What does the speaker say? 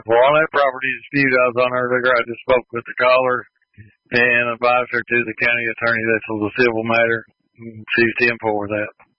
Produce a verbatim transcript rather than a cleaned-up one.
Well, on that property dispute I was on earlier, I just spoke with the caller and advised her to the county attorney. This was a civil matter. She's ten for that.